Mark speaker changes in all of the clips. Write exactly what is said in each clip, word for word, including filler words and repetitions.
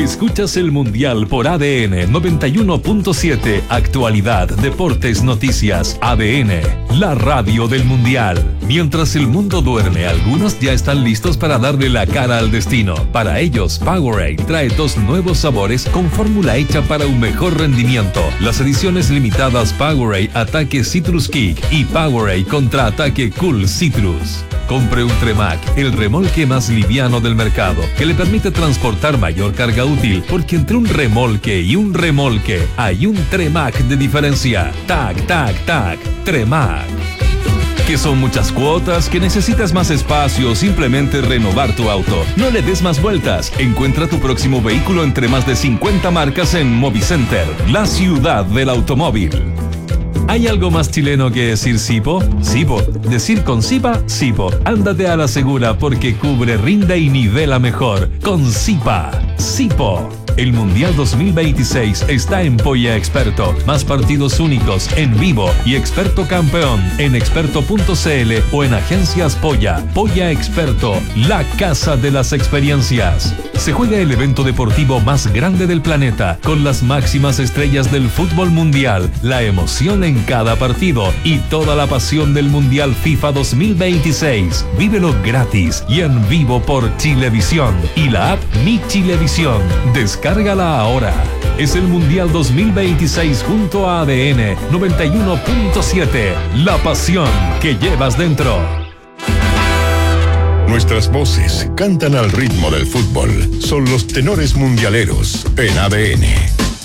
Speaker 1: Escuchas el Mundial por A D N noventa y uno punto siete. Actualidad, deportes, noticias. A D N, la radio del Mundial. Mientras el mundo duerme, algunos ya están listos para darle la cara al destino. Para ellos, Powerade trae dos nuevos sabores con fórmula hecha para un mejor rendimiento. Las ediciones limitadas Powerade Ataque Citrus Kick y Powerade Contraataque Cool Citrus. Compre un Tremac, el remolque más liviano del mercado, que le permite transportar mayor carga útil, porque entre un remolque y un remolque hay un Tremac de diferencia. Tac, tac, tac, Tremac. ¿Que son muchas cuotas? ¿Que necesitas más espacio? Simplemente renovar tu auto. No le des más vueltas. Encuentra tu próximo vehículo entre más de cincuenta marcas en Movicenter, la ciudad del automóvil. ¿Hay algo más chileno que decir Sipo? Sipo. Decir con Sipa, Sipo. Ándate a la segura porque cubre, rinde y nivela mejor. Con Sipa. Sipo. El Mundial dos mil veintiséis está en Polla Experto. Más partidos únicos en vivo y Experto Campeón en experto punto c l o en Agencias Polla. Polla Experto, la casa de las experiencias. Se juega el evento deportivo más grande del planeta, con las máximas estrellas del fútbol mundial, la emoción en cada partido y toda la pasión del Mundial FIFA dos mil veintiséis. Vívelo gratis y en vivo por Chilevisión y la app Mi Chilevisión. Descárgala ahora. Es el Mundial dos mil veintiséis junto a A D N noventa y uno punto siete. La pasión que llevas dentro.
Speaker 2: Nuestras voces cantan al ritmo del fútbol. Son los tenores mundialeros en A D N.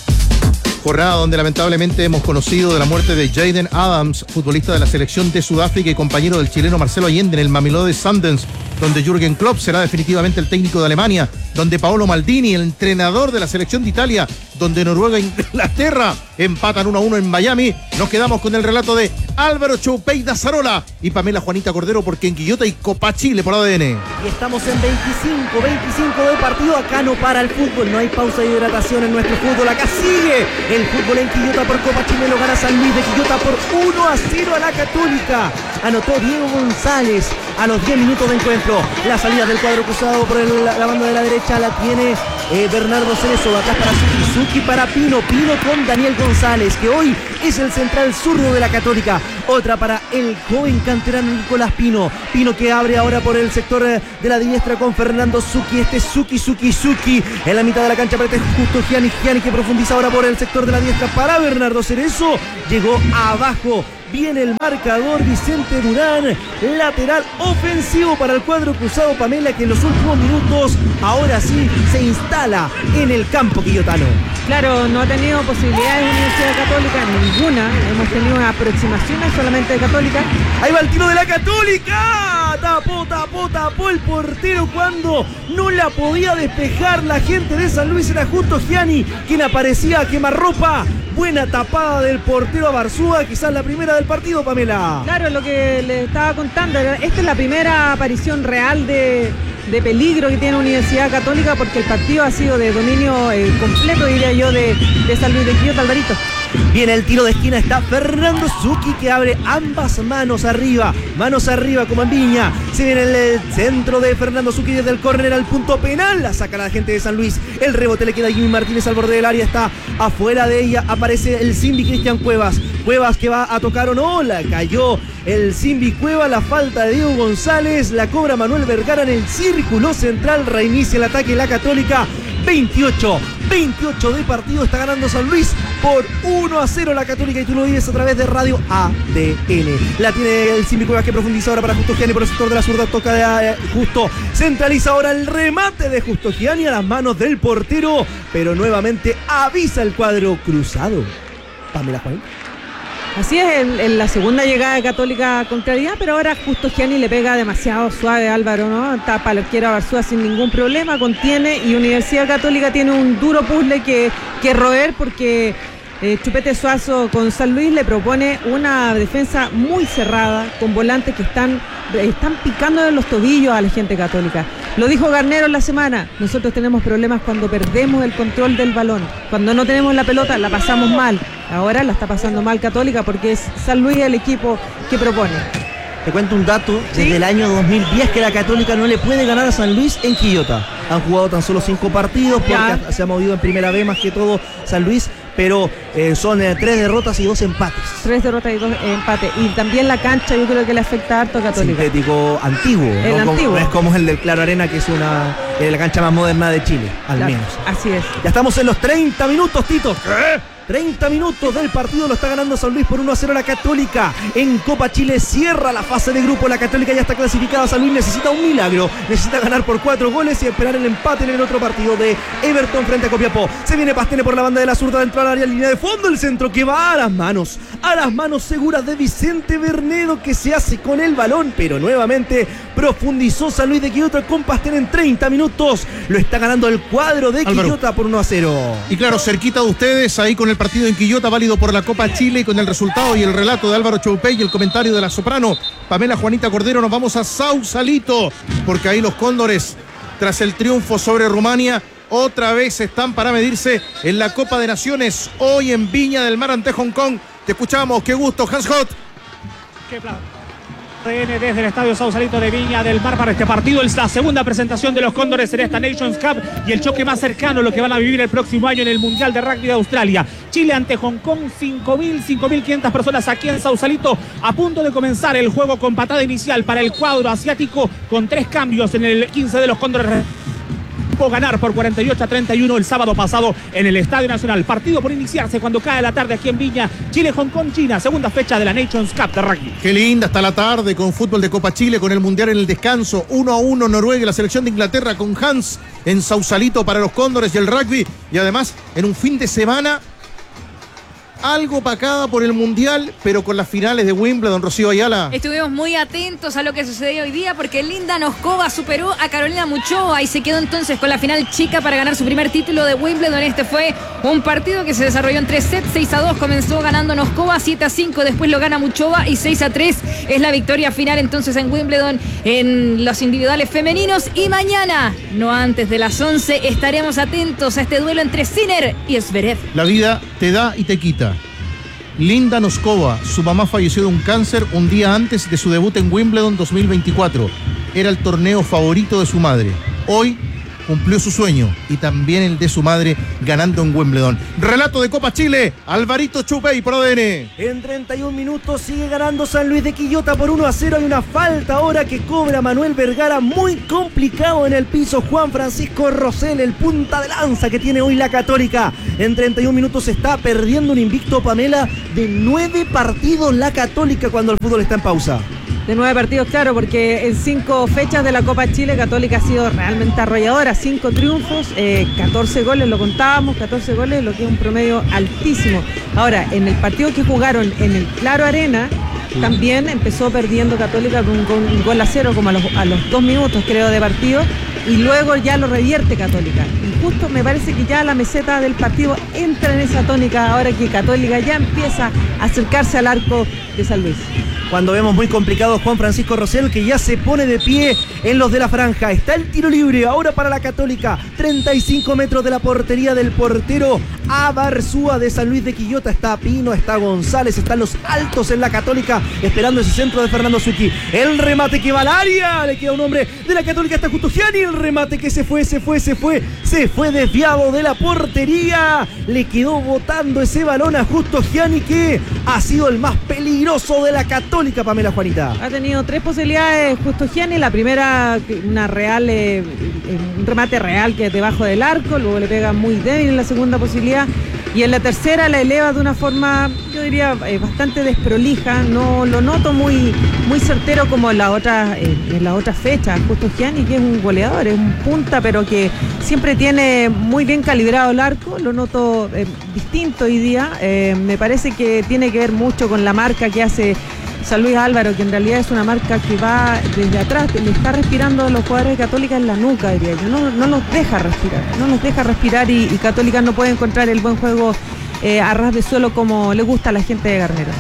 Speaker 3: Jornada donde lamentablemente hemos conocido de la muerte de Jayden Adams, futbolista de la selección de Sudáfrica y compañero del chileno Marcelo Allende en el Mamelodi Sundowns, donde Jürgen Klopp será definitivamente el técnico de Alemania, donde Paolo Maldini, el entrenador de la selección de Italia, donde Noruega e Inglaterra empatan uno a uno en Miami. Nos quedamos con el relato de Álvaro Choupey Dazarola y Pamela Juanita Cordero, porque en Quillota y Copa Chile por A D N.
Speaker 4: Y estamos en veinticinco, veinticinco de partido. Acá no para el fútbol, no hay pausa de hidratación en nuestro fútbol. Acá sigue el fútbol en Quillota por Copa Chile. Lo gana San Luis de Quillota por uno a cero a la Católica. Anotó Diego González a los diez minutos de encuentro. La salida del cuadro cruzado por el, la banda de la derecha la tiene eh, Bernardo Cerezo. Acá para Suki, Suki para Pino, Pino con Daniel González, que hoy es el central zurdo de la Católica. Otra para el joven canterano Nicolás Pino. Pino que abre ahora por el sector eh, de la diestra con Fernando Suki. Este Suki, Suki, Suki en la mitad de la cancha para este justo Gianni, Gianni que profundiza ahora por el sector de la diestra para Bernardo Cerezo. Llegó abajo. Viene el marcador, Vicente Durán, lateral ofensivo para el cuadro cruzado, Pamela, que en los últimos minutos ahora sí se instala en el campo quillotano.
Speaker 5: Claro, no ha tenido posibilidades Universidad Católica, ninguna. Hemos tenido aproximaciones solamente de Católica.
Speaker 4: Ahí va el tiro de la Católica. Tapó, tapó, tapó el portero cuando no la podía despejar la gente de San Luis. Era justo Gianni quien aparecía a quemarropa. Buena tapada del portero a Barzúa, quizás la primera del partido, Pamela.
Speaker 5: Claro, lo que le estaba contando, esta es la primera aparición real de, de peligro que tiene Universidad Católica, porque el partido ha sido de dominio eh, completo, diría yo, de, de San Luis de Quillota, Alvarito.
Speaker 4: Viene el tiro de esquina, está Fernando Suki que abre ambas manos arriba, manos arriba como en Viña. Se viene el centro de Fernando Suki desde el córner al punto penal, la saca la gente de San Luis. El rebote le queda a Jimmy Martínez al borde del área, está afuera de ella, aparece el Simbi Cristian Cuevas. Cuevas que va a tocar o no, la cayó el Simbi Cueva, la falta de Diego González, la cobra Manuel Vergara en el círculo central, reinicia el ataque de la Católica. veintiocho, veintiocho de partido, está ganando San Luis por uno a cero la Católica y tú lo vives a través de Radio A D N. La tiene el Simbi Cuevas que profundiza ahora para Justo Gianni por el sector de la zurda, toca de eh, Justo, centraliza ahora el remate de Justo Gianni a las manos del portero, pero nuevamente avisa el cuadro cruzado. Pamela Juan.
Speaker 5: Así es, en, en la segunda llegada de Católica con claridad, pero ahora justo Gianni le pega demasiado suave a Álvaro, ¿no? Tapa la arquera Barzúa sin ningún problema, contiene, y Universidad Católica tiene un duro puzzle que, que roer, porque eh, Chupete Suazo con San Luis le propone una defensa muy cerrada, con volantes que están, están picando en los tobillos a la gente católica. Lo dijo Garnero en la semana, nosotros tenemos problemas cuando perdemos el control del balón, cuando no tenemos la pelota la pasamos mal. Ahora la está pasando mal Católica porque es San Luis el equipo que propone.
Speaker 4: Te cuento un dato,
Speaker 5: ¿Sí?
Speaker 4: desde el año dos mil diez que la Católica no le puede ganar a San Luis en Quillota. han jugado tan solo cinco partidos, porque
Speaker 5: ya.
Speaker 4: se ha movido en primera B más que todo San Luis, pero eh, son eh, tres derrotas y dos empates.
Speaker 5: Tres derrotas y dos empates. Y también la cancha yo creo que le afecta harto a Católica.
Speaker 4: Sintético antiguo,
Speaker 5: el
Speaker 4: ¿no?
Speaker 5: antiguo.
Speaker 4: Como, es como el del Claro Arena, que es una eh, la cancha más moderna de Chile, al
Speaker 5: La,
Speaker 4: menos.
Speaker 5: Así es.
Speaker 4: Ya estamos en los treinta minutos, Tito. ¿Qué? treinta minutos del partido, lo está ganando San Luis por uno a cero la Católica. En Copa Chile cierra la fase de grupo, la Católica ya está clasificada. San Luis necesita un milagro, necesita ganar por cuatro goles y esperar el empate en el otro partido de Everton frente a Copiapó. Se viene Pastene por la banda de la zurda dentro del área, línea de fondo, el centro que va a las manos, a las manos seguras de Vicente Bernedo, que se hace con el balón, pero nuevamente profundizó San Luis de Quillota con Pastene en treinta minutos. Lo está ganando el cuadro de
Speaker 3: Álvaro.
Speaker 4: Quillota por uno a cero.
Speaker 3: Y claro, cerquita de ustedes, ahí con el partido en Quillota, válido por la Copa Chile, y con el resultado y el relato de Álvaro Choupey y el comentario de la soprano Pamela Juanita Cordero, nos vamos a Sausalito, porque ahí los Cóndores, tras el triunfo sobre Rumania, otra vez están para medirse en la Copa de Naciones, hoy en Viña del Mar ante Hong Kong. Te escuchamos, qué gusto, Hans Hot.
Speaker 6: Qué plan. Desde el Estadio Sausalito de Viña del Mar para este partido. Es la segunda presentación de los Cóndores en esta Nations Cup y el choque más cercano, lo que van a vivir el próximo año en el Mundial de Rugby de Australia. Chile ante Hong Kong, cinco mil, cinco mil quinientas personas aquí en Sausalito, a punto de comenzar el juego con patada inicial para el cuadro asiático, con tres cambios en el quince de los Cóndores. Ganar por cuarenta y ocho a treinta y uno el sábado pasado en el Estadio Nacional. Partido por iniciarse cuando cae la tarde aquí en Viña. Chile, Hong Kong, China, segunda fecha de la Nations Cup de rugby.
Speaker 3: Qué linda está la tarde con fútbol de Copa Chile, con el Mundial en el descanso. uno a uno Noruega y la selección de Inglaterra con Hans en Sausalito para los Cóndores y el rugby. Y además en un fin de semana algo opacada por el Mundial, pero con las finales de Wimbledon, Rocío Ayala.
Speaker 7: Estuvimos muy atentos a lo que sucedió hoy día, porque Linda Noskova superó a Carolina Muchova y se quedó entonces con la final chica para ganar su primer título de Wimbledon. Este fue un partido que se desarrolló en tres sets, seis a dos comenzó ganando Noskova, siete a cinco después lo gana Muchova y seis a tres es la victoria final entonces en Wimbledon en los individuales femeninos. Y mañana, no antes de las once, estaremos atentos a este duelo entre Sinner y Zverev.
Speaker 3: La vida te da y te quita. Linda Noskova, su mamá falleció de un cáncer un día antes de su debut en Wimbledon dos mil veinticuatro. Era el torneo favorito de su madre. Hoy cumplió su sueño y también el de su madre ganando en Wimbledon. Relato de Copa Chile, Alvarito Choupey por A D N.
Speaker 4: En treinta y un minutos sigue ganando San Luis de Quillota por uno a cero. Hay una falta ahora que cobra Manuel Vergara, muy complicado en el piso. Juan Francisco Rosell, el punta de lanza que tiene hoy la Católica. En treinta y un minutos está perdiendo un invicto, Pamela, de nueve partidos la Católica cuando el fútbol está en pausa.
Speaker 5: De nueve partidos, claro, porque en cinco fechas de la Copa Chile, Católica ha sido realmente arrolladora. Cinco triunfos, eh, catorce goles, lo contábamos, catorce goles, lo que es un promedio altísimo. Ahora, en el partido que jugaron en el Claro Arena, también empezó perdiendo Católica con un, con un gol a cero, como a los, a los dos minutos, creo, de partido, y luego ya lo revierte Católica. Y justo me parece que ya la meseta del partido entra en esa tónica, ahora que Católica ya empieza a acercarse al arco de San Luis.
Speaker 4: Cuando vemos muy complicado Juan Francisco Rosell, que ya se pone de pie en los de la franja. Está el tiro libre ahora para la Católica. treinta y cinco metros de la portería del portero Abarzúa de San Luis de Quillota. Está Pino, está González, están los altos en la Católica esperando ese centro de Fernando Zucchi. El remate que va al área. Le queda un hombre de la Católica, está Justo Gianni. El remate que se fue, se fue, se fue. Se fue desviado de la portería. Le quedó botando ese balón a Justo Gianni, que ha sido el más peligroso de la Católica. Pamela Juanita.
Speaker 5: Ha tenido tres posibilidades Justo Gianni. La primera, una real, eh, un remate real que es debajo del arco, luego le pega muy débil en la segunda posibilidad, y en la tercera la eleva de una forma, yo diría, eh, bastante desprolija. No lo noto muy, muy certero como en las otras, eh, en las otras fechas. Justo Gianni, que es un goleador, es un punta, pero que siempre tiene muy bien calibrado el arco. Lo noto eh, distinto hoy día. Eh, me parece que tiene que ver mucho con la marca que hace San Luis Álvaro, que en realidad es una marca que va desde atrás, le está respirando a los jugadores de Católica en la nuca, diría yo. No, no los deja respirar, no los deja respirar y, y Católica no puede encontrar el buen juego eh, a ras de suelo como le gusta a la gente de Garnero.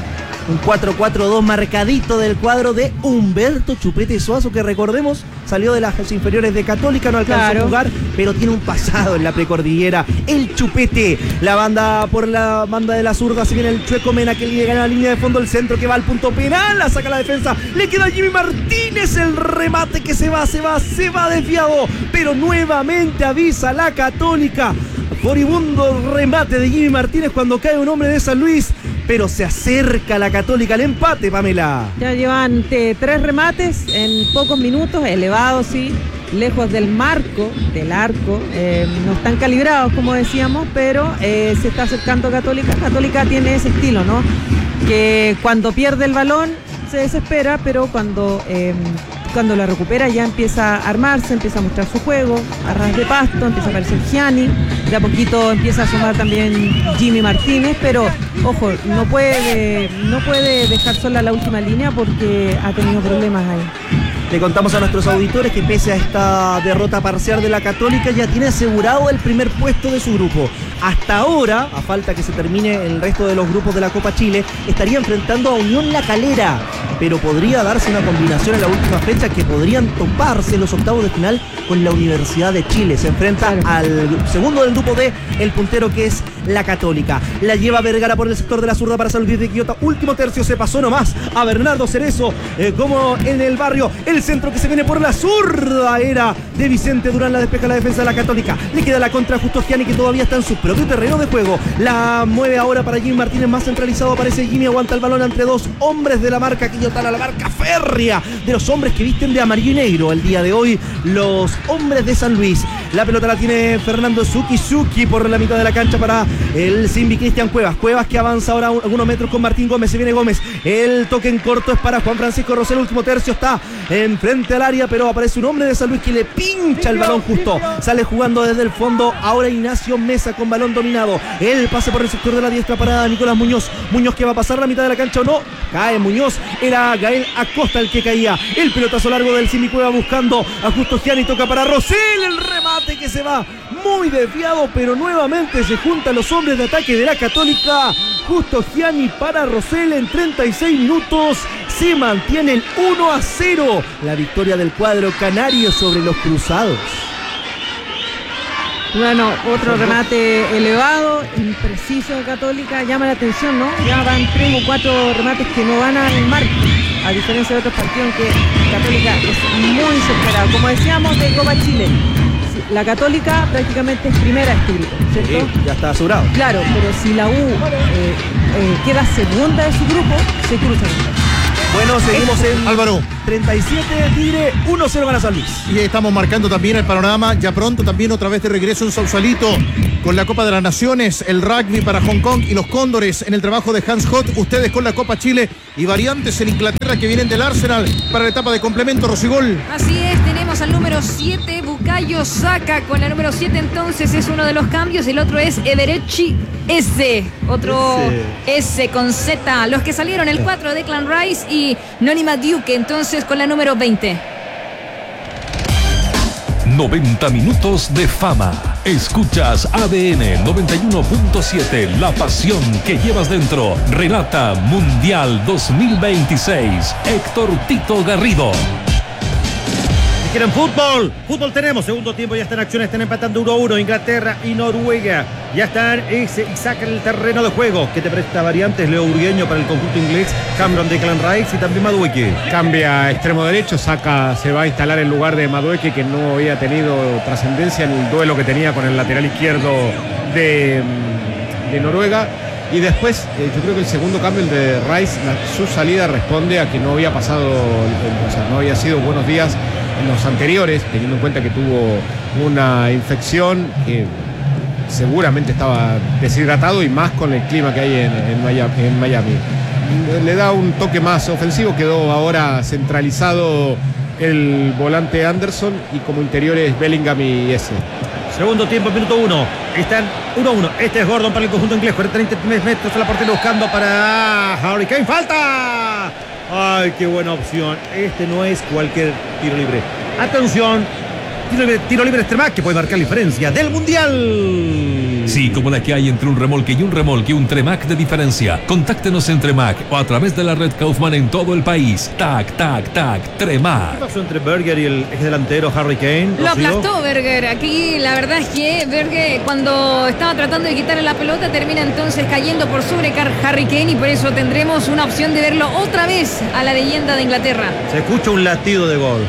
Speaker 4: Un cuatro cuatro dos marcadito del cuadro de Humberto Chupete Suazo, que recordemos salió de las inferiores de Católica, no alcanzó claro. a jugar, pero tiene un pasado en la precordillera. El Chupete, la banda por la banda de la zurda, se viene el Chueco Mena, que le gana la línea de fondo, el centro que va al punto penal, la saca la defensa, le queda a Jimmy Martínez, el remate que se va, se va, se va desviado, pero nuevamente avisa la Católica. Furibundo remate de Jimmy Martínez cuando cae un hombre de San Luis, pero se acerca la Católica al empate, Pamela.
Speaker 5: Ya llevan eh, tres remates en pocos minutos, elevados, sí, lejos del marco, del arco, eh, no están calibrados, como decíamos, pero eh, se está acercando Católica. Católica tiene ese estilo, ¿no? Que cuando pierde el balón se desespera, pero cuando... Eh, cuando la recupera ya empieza a armarse, empieza a mostrar su juego, a ras de pasto, empieza a aparecer Gianni, de a poquito empieza a sumar también Jimmy Martínez, pero ojo, no puede, no puede dejar sola la última línea porque ha tenido problemas ahí.
Speaker 4: Le contamos a nuestros auditores que pese a esta derrota parcial de la Católica ya tiene asegurado el primer puesto de su grupo. Hasta ahora, a falta que se termine el resto de los grupos de la Copa Chile, estaría enfrentando a Unión La Calera, pero podría darse una combinación en la última fecha que podrían toparse en los octavos de final con la Universidad de Chile. Se enfrenta al segundo del grupo D, el puntero que es la Católica. La lleva Vergara por el sector de la zurda para San Luis de Quillota. Último tercio, se pasó nomás a Bernardo Cerezo, eh, como en el barrio. El centro que se viene por la zurda era de Vicente Durán, la despeja la defensa de la Católica. Le queda la contra Justo Gianni, que todavía está en su propio terreno de juego. La mueve ahora para Jimmy Martínez, más centralizado aparece Jimmy, aguanta el balón entre dos hombres de la marca Quillotana, la marca férrea de los hombres que visten de amarillo y negro el día de hoy, los hombres de San Luis. La pelota la tiene Fernando Suki Suki por la mitad de la cancha para el Simbi Cristian Cuevas. Cuevas que avanza ahora algunos metros con Martín Gómez. Se viene Gómez. El toque en corto es para Juan Francisco Rosel. Último tercio está en frente al área, pero aparece un hombre de San Luis que le pincha el balón justo. Sale jugando desde el fondo. Ahora Ignacio Mesa con balón dominado. El pase por el sector de la diestra para Nicolás Muñoz. Muñoz que va a pasar la mitad de la cancha o no. Cae Muñoz. Era Gael Acosta el que caía. El pelotazo largo del Simbi Cueva buscando a Justo Gianni. Toca para Rosel. El remate que se va muy desviado, pero nuevamente se juntan los hombres de ataque de la Católica. Justo Gianni para Rosel en treinta y seis minutos. Se mantiene el uno a cero. La victoria del cuadro canario sobre los cruzados.
Speaker 5: Bueno, otro remate elevado, impreciso de Católica, llama la atención, ¿no? Ya van tres o cuatro remates que no van al marco, a diferencia de otros partidos en que Católica es muy superado. Como decíamos de Copa Chile, la Católica prácticamente es primera de este grupo, ¿cierto?
Speaker 4: Sí, ya está asegurado.
Speaker 5: Claro, pero si la U eh, eh, queda segunda de su grupo, se cruzan.
Speaker 4: Bueno, seguimos en
Speaker 3: Álvaro.
Speaker 4: treinta y siete de Tigre, uno cero gana San Luis.
Speaker 3: Y estamos marcando también el panorama, ya pronto también otra vez de regreso en Sausalito con la Copa de las Naciones, el rugby para Hong Kong y los Cóndores en el trabajo de Hans Hott, ustedes con la Copa Chile y variantes en Inglaterra que vienen del Arsenal para la etapa de complemento, Rosigol.
Speaker 7: Así es, tenemos al número siete, Bukayo Saka, con la número siete entonces es uno de los cambios, el otro es Everechi S, otro S. S con Z, los que salieron el cuatro, Declan Rice y Noni Madueke, entonces con la número veinte.
Speaker 1: noventa minutos de fama. Escuchas A D N noventa y uno punto siete, la pasión que llevas dentro. Relata Mundial dos mil veintiséis, Héctor Tito Garrido.
Speaker 8: Si quieren fútbol, fútbol tenemos. Segundo tiempo, ya están en acción, están empatando uno a uno Inglaterra y Noruega. Ya están y, se, y sacan el terreno de juego. ¿Qué te presta variantes? Leo Urgueño para el conjunto inglés, Cameron Declan Rice y también Madueke.
Speaker 6: Cambia a extremo derecho, Saka se va a instalar en lugar de Madueke, que no había tenido trascendencia en el duelo que tenía con el lateral izquierdo de, de Noruega. Y después, eh, yo creo que el segundo cambio, el de Rice, la, su salida responde a que no había pasado, o sea, no había sido buenos días en los anteriores, teniendo en cuenta que tuvo una infección que seguramente estaba deshidratado y más con el clima que hay en, en, Miami, en Miami. Le da un toque más ofensivo, quedó ahora centralizado el volante Anderson y como interiores Bellingham y ese.
Speaker 8: Segundo tiempo, minuto uno. Están uno a uno. Este es Gordon para el conjunto inglés. cuarenta y tres metros a la portería buscando para Harry Kane. ¡Falta! ¡Ay, qué buena opción! Este no es cualquier tiro libre. ¡Atención! Tiro libre, tiro libre extrema que puede marcar la diferencia del Mundial.
Speaker 1: Sí, como la que hay entre un remolque y un remolque, un Tremac de diferencia. Contáctenos en Tremac o a través de la red Kaufman en todo el país. Tac, tac, tac, Tremac.
Speaker 8: ¿Qué pasó entre Berger y el ex delantero Harry Kane?
Speaker 7: Lo aplastó Berger. Aquí la verdad es que Berger, cuando estaba tratando de quitarle la pelota, termina entonces cayendo por sobre Harry Kane, y por eso tendremos una opción de verlo otra vez a la leyenda de Inglaterra.
Speaker 8: Se escucha un latido de gol.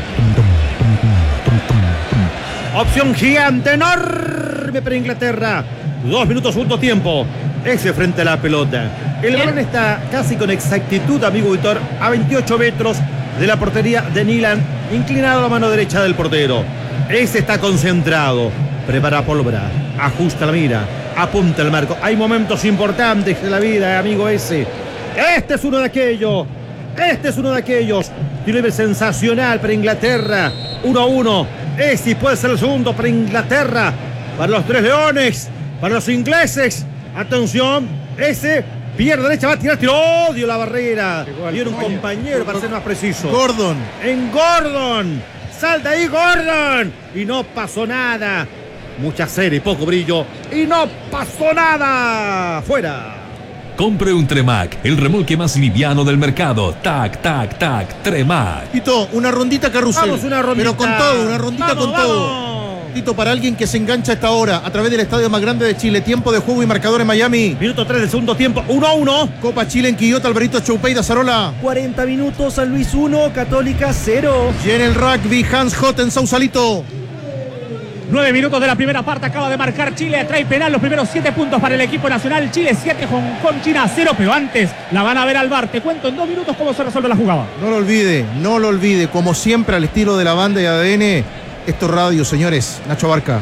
Speaker 8: Opción gigante, enorme para Inglaterra. Dos minutos, segundo tiempo. Ese frente a la pelota. El balón está casi con exactitud, amigo Víctor, a veintiocho metros de la portería de Nilan, inclinado a la mano derecha del portero. Ese está concentrado. Prepara pólvora, ajusta la mira, apunta el marco. Hay momentos importantes de la vida, amigo ese. Este es uno de aquellos. Este es uno de aquellos. Tiene sensacional para Inglaterra. uno a uno. Ese puede ser el segundo para Inglaterra. Para los tres leones. Para los ingleses. Atención. Ese pierde derecha. Va a tirar. Tiro. Odio la barrera. Tiene un compañero para ser más preciso.
Speaker 3: Gordon.
Speaker 8: En Gordon. Salta ahí Gordon. Y no pasó nada. Mucha serie y poco brillo. Y no pasó nada. Fuera.
Speaker 1: Compre un Tremac, el remolque más liviano del mercado. Tac, tac, tac, Tremac.
Speaker 3: Tito, una rondita carrusel.
Speaker 8: Vamos, una rondita.
Speaker 3: Pero con todo, una rondita
Speaker 8: Vamos,
Speaker 3: con
Speaker 8: vamos.
Speaker 3: todo. Tito, para alguien que se engancha a esta hora a través del estadio más grande de Chile, tiempo de juego y marcador en Miami.
Speaker 8: Minuto tres del segundo tiempo, uno a uno.
Speaker 3: Copa Chile en Quillota, Alvarito Choupey de Azarola.
Speaker 4: cuarenta minutos, San Luis uno, Católica cero.
Speaker 3: Y en el rugby, Hans Hot en Sausalito.
Speaker 6: Nueve minutos de la primera parte, acaba de marcar Chile, trae penal, los primeros siete puntos para el equipo nacional. Chile siete, Hong Kong, China cero, pero antes la van a ver al V A R. Te cuento en dos minutos cómo se resuelve la jugada.
Speaker 3: No lo olvide, no lo olvide, como siempre al estilo de la banda y A D N, esto es radio, señores. Nacho Barca.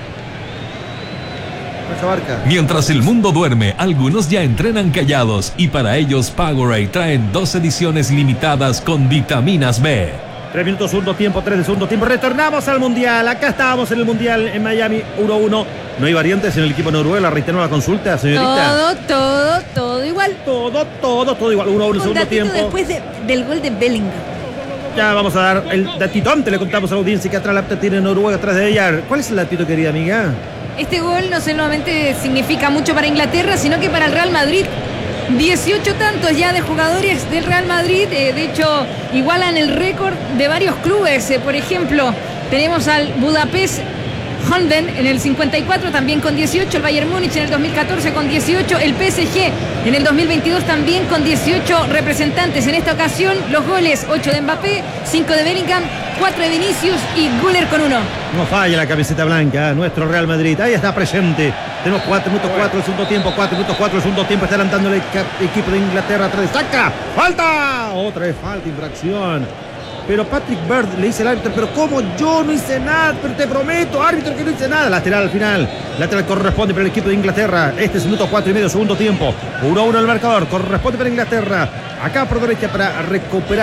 Speaker 8: Nacho Barca.
Speaker 1: Mientras el mundo duerme, algunos ya entrenan callados y para ellos Powerade traen dos ediciones limitadas con vitaminas B.
Speaker 8: Tres minutos, segundo tiempo, tres del segundo tiempo. Retornamos al Mundial. Acá estábamos en el Mundial en Miami, uno a uno. No hay variantes en el equipo noruego. La reitero la consulta, señorita.
Speaker 7: Todo, todo, todo igual.
Speaker 8: Todo, todo, todo igual. uno a uno,
Speaker 7: Un
Speaker 8: segundo
Speaker 7: datito
Speaker 8: tiempo.
Speaker 7: después de- del gol de Bellingham.
Speaker 8: Ya vamos a dar el datito. Antes le contamos a la audiencia que atrás la tiene Noruega, atrás de ella. ¿Cuál es el datito, querida amiga?
Speaker 7: Este gol no solamente significa mucho para Inglaterra, sino que para el Real Madrid. dieciocho tantos ya de jugadores del Real Madrid, eh, de hecho igualan el récord de varios clubes. Eh, por ejemplo, tenemos al Budapest Honven en el cincuenta y cuatro también con dieciocho, el Bayern Múnich en el dos mil catorce con dieciocho, el P S G en el dos mil veintidós también con dieciocho representantes. En esta ocasión los goles, ocho de Mbappé, cinco de Bellingham, cuatro de Vinicius y Güler con uno.
Speaker 8: No falla la camiseta blanca, nuestro Real Madrid. Ahí está presente. Tenemos cuatro minutos, cuatro del segundo tiempo, cuatro minutos, cuatro del segundo tiempo. Está adelantando el equipo de Inglaterra. Tres, saca, falta. Otra vez falta, infracción. Pero Patrick Bird le dice al árbitro, pero ¿cómo? Yo no hice nada, pero te prometo, árbitro, que no hice nada. Lateral al final. Lateral corresponde para el equipo de Inglaterra. Este es minuto cuatro y medio, segundo tiempo. uno a uno el marcador. Corresponde para Inglaterra. Acá por derecha para recuperar.